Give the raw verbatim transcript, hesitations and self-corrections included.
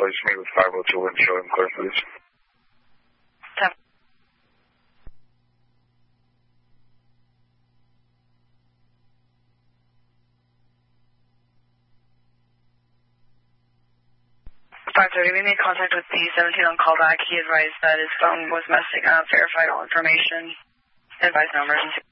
replace me with five oh two windshield and clear, please. ten. five thirty, we made contact with the seventeen on callback. He advised that his phone was messing up, verified all information, advised no emergency.